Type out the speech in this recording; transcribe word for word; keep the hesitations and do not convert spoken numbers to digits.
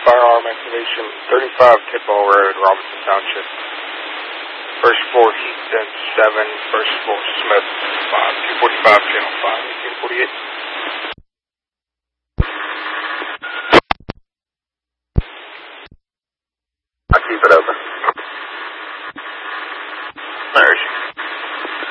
firearm activation, thirty-five Tidball Road, Robinson Township. First floor, Heaton, seven. First floor, Smith, five. two forty-five, channel five, eighteen forty-eight. I keep it open.